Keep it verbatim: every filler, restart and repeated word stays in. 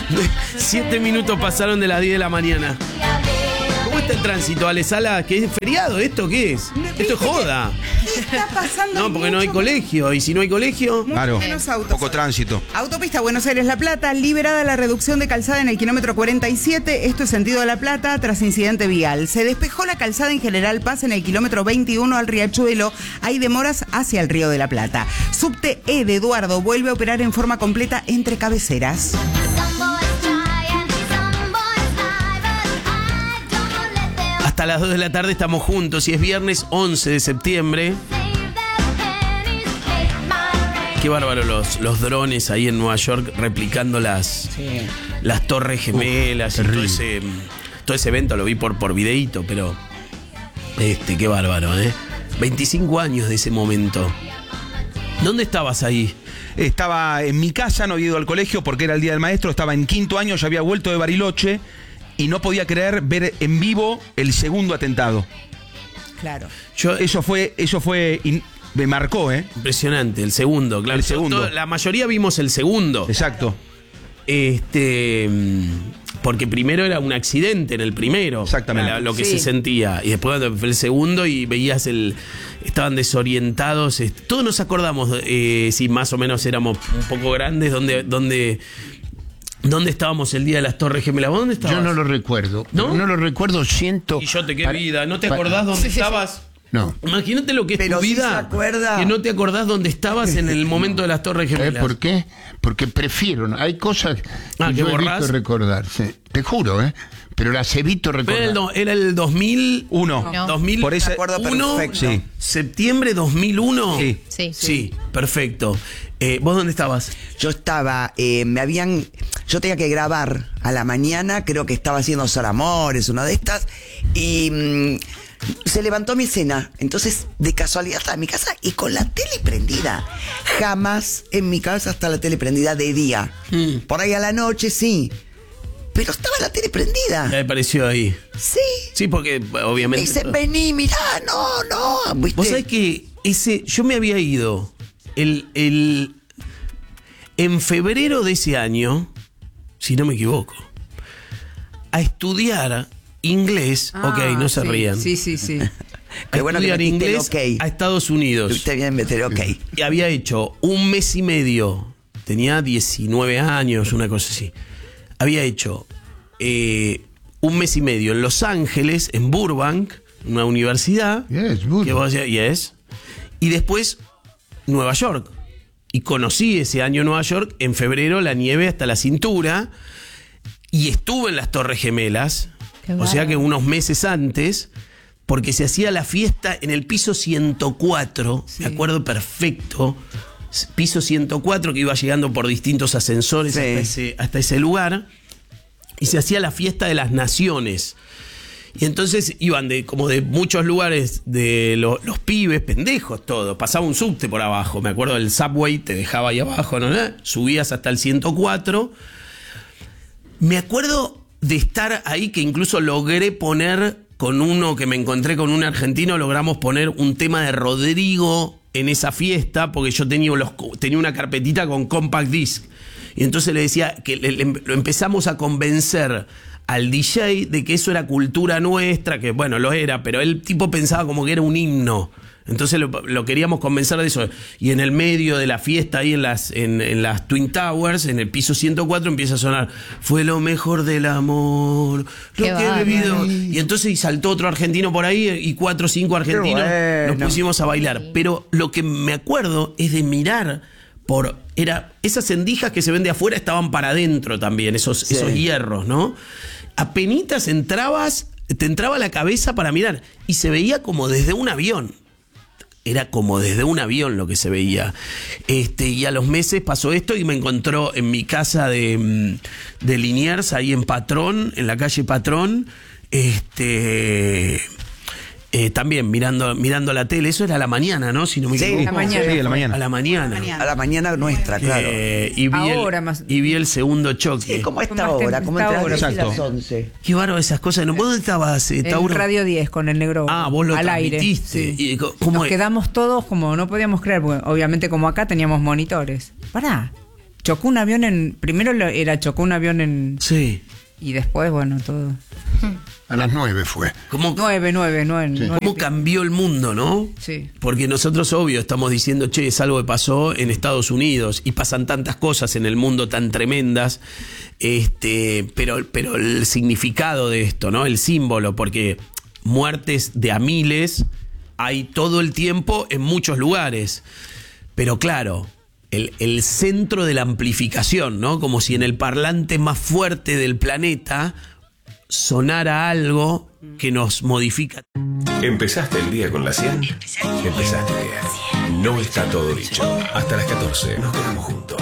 Siete minutos pasaron de las diez de la mañana. ¿Cómo está el tránsito, Ale Sala? ¿Qué es feriado esto? ¿Qué es? Esto es joda. ¿Qué está pasando? No, porque no hay colegio. Y si no hay colegio... Claro, menos autos. poco tránsito. Autopista Buenos Aires-La Plata, liberada la reducción de calzada en el kilómetro cuarenta y siete, esto es sentido de La Plata, tras incidente vial. Se despejó la calzada en General Paz en el kilómetro veintiuno al Riachuelo, hay demoras hacia el Río de la Plata. Subte E de Eduardo vuelve a operar en forma completa entre cabeceras. Hasta las dos de la tarde estamos juntos y es viernes once de septiembre. Qué bárbaro los, los drones ahí en Nueva York replicando las, sí. las torres gemelas. Uf, y todo ese, todo ese evento lo vi por, por videíto, pero este, qué bárbaro, ¿eh? veinticinco años de ese momento. ¿Dónde estabas ahí? Estaba en mi casa, no había ido al colegio porque era el Día del Maestro, estaba en quinto año, ya había vuelto de Bariloche y no podía creer ver en vivo el segundo atentado. Claro. Yo, eso fue, eso fue, in, me marcó, ¿eh? Impresionante, el segundo, claro. El segundo. Todo, la mayoría vimos el segundo. Exacto. Este, porque primero era un accidente en el primero. Exactamente. La, lo que sí. se sentía. Y después fue el segundo y veías el... Estaban desorientados. Todos nos acordamos, eh, si más o menos éramos un poco grandes, donde... donde ¿Dónde estábamos el día de las Torres Gemelas? ¿Dónde estabas? Yo no lo recuerdo. ¿No? No lo recuerdo, siento... Y yo te qué para, vida. ¿No te para, acordás dónde sí, sí, estabas? sí. No. Imagínate lo que es Pero tu sí vida. se acuerda. Que no te acordás dónde estabas en el momento de las Torres Gemelas. ¿Eh? ¿Por qué? Porque prefiero. Hay cosas que Ah, ¿que yo borrás? evito recordar. Sí. Te juro, ¿eh? Pero las evito Pero recordar. era el, do- era el dos mil Uno. No. dos mil Por ese- Me acuerdo uno, perfecto. Sí. septiembre dos mil uno. Sí. Sí. Sí, perfecto. Eh, ¿Vos dónde estabas? Yo estaba, eh, me habían, yo tenía que grabar a la mañana, creo que estaba haciendo Sor Amores, una de estas, y mmm, se levantó mi cena, entonces de casualidad estaba en mi casa y con la tele prendida. Jamás en mi casa está la tele prendida de día. Mm. Por ahí a la noche sí, pero estaba la tele prendida. Me pareció ahí. Sí. Sí, porque Me obviamente... dicen, vení, mirá, no, no. ¿viste? Vos sabés que ese, yo me había ido el, el, en febrero de ese año, si no me equivoco, a estudiar inglés. Ah, ok, no se sí, rían. Sí, sí, sí. A Qué bueno que estudiar metiste el inglés ok. a Estados Unidos. Usted bien meter ok. Y había hecho un mes y medio, tenía diecinueve años, una cosa así. Había hecho eh, un mes y medio en Los Ángeles, en Burbank, una universidad. Yes, Burbank. Que vos decías, yes. Y después Nueva York. Y conocí ese año Nueva York, en febrero, la nieve hasta la cintura. Y estuve en las Torres Gemelas, Qué o sea que bárbaro. unos meses antes, porque se hacía la fiesta en el piso ciento cuatro, Sí. me acuerdo perfecto, piso ciento cuatro, que iba llegando por distintos ascensores Sí. hasta, ese, hasta ese lugar, y se hacía la fiesta de las naciones. Y entonces iban de como de muchos lugares de lo- los pibes, pendejos todos. Pasaba un subte por abajo. Me acuerdo del subway, te dejaba ahí abajo, ¿no? Subías hasta el ciento cuatro. Me acuerdo de estar ahí, que incluso logré poner con uno que me encontré con un argentino, logramos poner un tema de Rodrigo en esa fiesta, porque yo tenía, los, tenía una carpetita con compact disc. Y entonces le decía que le, le, lo empezamos a convencer al D J de que eso era cultura nuestra, que bueno, lo era, pero el tipo pensaba como que era un himno. Entonces lo, lo queríamos convencer de eso. Y en el medio de la fiesta, ahí en las, en, en las Twin Towers, en el piso ciento cuatro, empieza a sonar: fue lo mejor del amor, lo Qué que he bárbaro. bebido. Y entonces y saltó otro argentino por ahí, y cuatro o cinco argentinos bueno. nos pusimos a bailar. Pero lo que me acuerdo es de mirar por... Era, esas endijas que se ven de afuera estaban para adentro también, esos, Sí. esos hierros, ¿no? Apenitas entrabas, te entraba la cabeza para mirar, y se veía como desde un avión. Era como desde un avión lo que se veía. Este, y a los meses pasó esto y me encontró en mi casa de, de Liniers, ahí en Patrón, en la calle Patrón, este, eh, también mirando, mirando la tele. Eso era a la mañana, ¿no? Si no me Sí, equivoco. a la mañana. Sí, a la mañana. A la mañana. A la mañana nuestra, claro. Eh, y, vi Ahora el, más- y vi el segundo choque. Sí, como a esta Más hora, tem- como esta entre hora. las diez y las Exacto. once. Qué bárbaro esas cosas. ¿No? ¿Vos dónde estabas, eh, En Tauro? Radio diez con el negro. Ah, vos lo al aire. transmitiste. Sí. ¿Y co- cómo Nos es? quedamos todos como no podíamos creer, porque obviamente como acá teníamos monitores. Pará. chocó un avión en... Primero lo- era chocó un avión en... Sí. Y después, bueno, todo. A las nueve fue. ¿Cómo, Nueve, nueve, nueve. nueve. cómo cambió el mundo, no? Sí. Porque nosotros, obvio, estamos diciendo, che, es algo que pasó en Estados Unidos y pasan tantas cosas en el mundo tan tremendas, este, pero, pero el significado de esto, ¿no? El símbolo, porque muertes de a miles hay todo el tiempo en muchos lugares. Pero claro, el, el centro de la amplificación, ¿no? Como si en el parlante más fuerte del planeta sonara algo que nos modifica. ¿Empezaste el día con la cien? Empezaste bien. No está todo dicho. Hasta las catorce nos quedamos juntos.